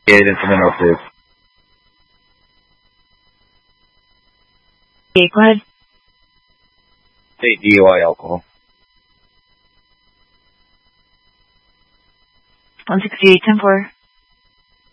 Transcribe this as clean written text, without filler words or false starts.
Yeah, then someone else is. Okay, go ahead. State DUI alcohol. 168, 10-4.